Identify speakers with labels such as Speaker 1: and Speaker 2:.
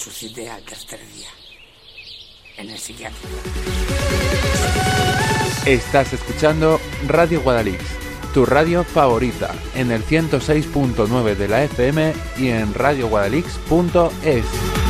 Speaker 1: resucité al tercer día en el psiquiátrico.
Speaker 2: Estás escuchando Radio Guadalix, tu radio favorita, en el 106.9 de la FM y en radioguadalix.es.